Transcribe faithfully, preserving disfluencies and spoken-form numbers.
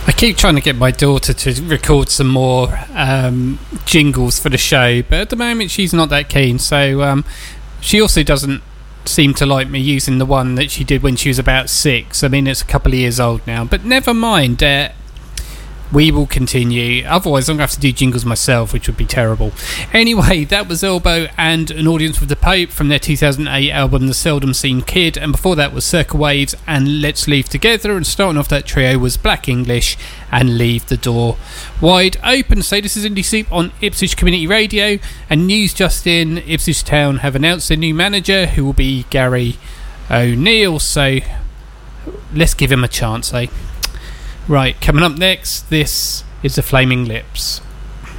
I keep trying to get my daughter to record some more um, jingles for the show, but at the moment she's not that keen. So um, she also doesn't seem to like me using the one that she did when she was about six. I mean, it's a couple of years old now, but never mind. Uh, we will continue. Otherwise, I'm going to have to do jingles myself, which would be terrible. Anyway, that was Elbow and An Audience with the Pope from their two thousand eight album The Seldom Seen Kid, and before that was Circa Waves and Let's Leave Together, and starting off that trio was Black English and Leave the Door Wide Open. So this is Indie Soup on Ipswich Community Radio, and news just in: Ipswich Town have announced their new manager, who will be Gary O'Neill, so let's give him a chance, eh? Right, coming up next, this is The Flaming Lips.